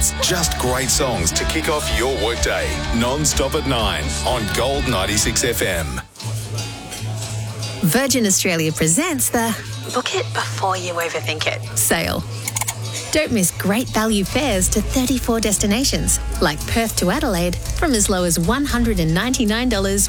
hits. Just great songs to kick off your workday. Non-stop at 9 on Gold 96 FM. Virgin Australia presents the Book it before you overthink it sale. Don't miss great value fares to 34 destinations, like Perth to Adelaide, from as low as $199